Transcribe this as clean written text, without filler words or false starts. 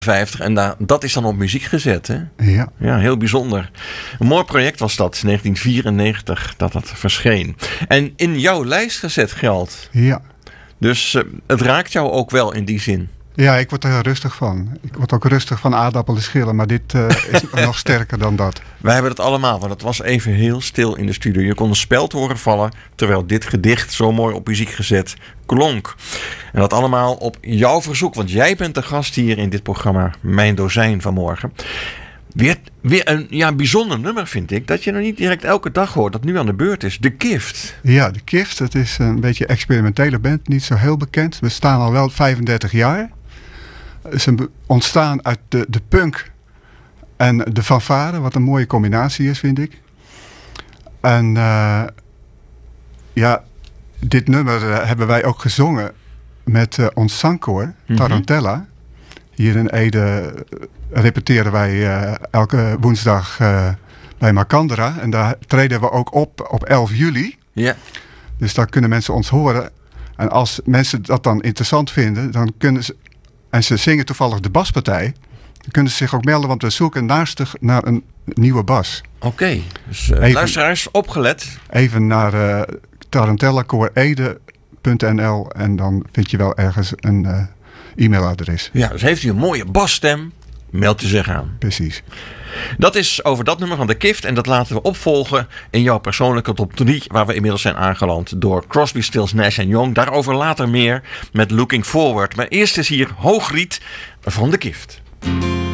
50 en dat is dan op muziek gezet, hè? Ja. Ja, heel bijzonder. Een mooi project was dat, 1994, dat verscheen. En in jouw lijst gezet geldt. Ja. Dus het raakt jou ook wel in die zin. Ja, ik word er heel rustig van. Ik word ook rustig van aardappelen schillen, maar dit is nog sterker dan dat. Wij hebben het allemaal, want het was even heel stil in de studio. Je kon een speld horen vallen, terwijl dit gedicht zo mooi op muziek gezet klonk. En dat allemaal op jouw verzoek, want jij bent de gast hier in dit programma Mijn Dozijn vanmorgen. Weer een bijzonder nummer vind ik, dat je nog niet direct elke dag hoort, dat nu aan de beurt is. De Kift. Ja, de Kift, het is een beetje een experimentele band, niet zo heel bekend. We staan al wel 35 jaar. Ze ontstaan uit de punk en de fanfare, wat een mooie combinatie is, vind ik. En dit nummer hebben wij ook gezongen met ons zangkoor, Tarantella. Hier in Ede repeteren wij elke woensdag bij Macandra. En daar treden we ook op 11 juli. Ja. Dus daar kunnen mensen ons horen. En als mensen dat dan interessant vinden, dan kunnen ze... En ze zingen toevallig de baspartij. Dan kunnen ze zich ook melden, want we zoeken naastig naar een nieuwe bas. Oké, dus luisteraars, opgelet. Even naar tarantellakoorede.nl en dan vind je wel ergens een e-mailadres. Ja, dus heeft u een mooie basstem, meld u zich aan. Precies. Dat is over dat nummer van de Kift en dat laten we opvolgen in jouw persoonlijke top 3, waar we inmiddels zijn aangeland door Crosby, Stills, Nash & Young. Daarover later meer met Looking Forward. Maar eerst is hier Hoogriet van de Kift.